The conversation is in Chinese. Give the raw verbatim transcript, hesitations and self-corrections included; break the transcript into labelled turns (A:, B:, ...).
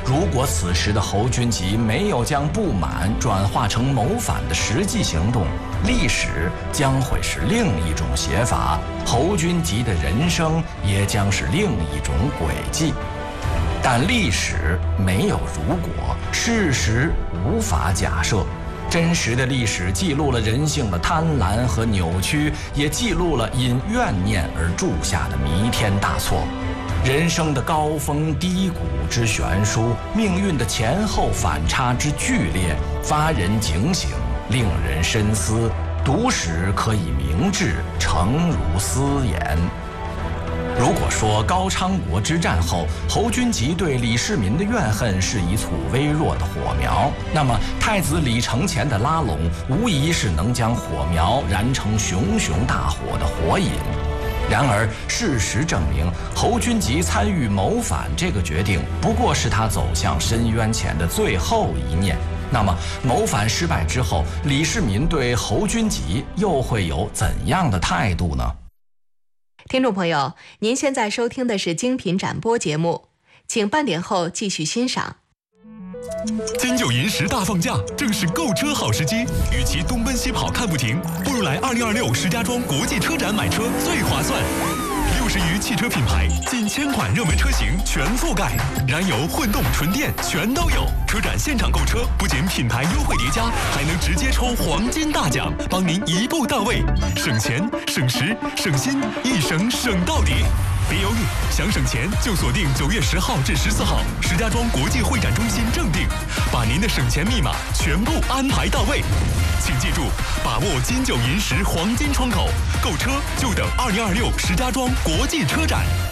A: 如果此时的侯君集没有将不满转化成谋反的实际行动，历史将会是另一种写法，侯君集的人生也将是另一种轨迹。但历史没有如果，事实无法假设。真实的历史记录了人性的贪婪和扭曲，也记录了因怨念而铸下的弥天大错。人生的高峰低谷之悬殊，命运的前后反差之剧烈，发人警醒，令人深思。读史可以明志，诚如斯言。如果说高昌国之战后，侯君集对李世民的怨恨是一簇微弱的火苗，那么太子李承乾的拉拢，无疑是能将火苗燃成熊熊大火的火引。然而，事实证明，侯君集参与谋反这个决定，不过是他走向深渊前的最后一念。那么，谋反失败之后，李世民对侯君集又会有怎样的态度呢？
B: 听众朋友，您现在收听的是精品展播节目，请半点后继续欣赏。
C: 金九银十大放价，正是购车好时机。与其东奔西跑看不停，不如来二零二六石家庄国际车展买车最划算。六十余汽车品牌，近千款热门车型全覆盖，燃油、混动、纯电全都有。车展现场购车，不仅品牌优惠叠加，还能直接抽黄金大奖，帮您一步到位，省钱、省时、省心，一省省到底。别犹豫，想省钱就锁定九月十号至十四号石家庄国际会展中心正定，把您的省钱密码全部安排到位。请记住，把握金九银十黄金窗口，购车就等二零二六石家庄国际车展。